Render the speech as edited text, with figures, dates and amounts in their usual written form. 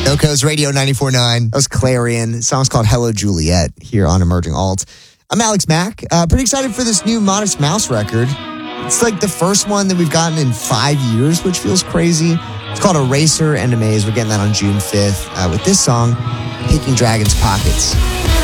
Coast Radio 94.9. That was Clarion. The song's called Hello Juliet here on Emerging Alt. I'm Alex Mack. Pretty excited for this new Modest Mouse record. It's like the first one that we've gotten in 5 years, which feels crazy. It's called Eraser and Amaze. We're getting that on June 5th with this song, Picking Dragon's Pockets.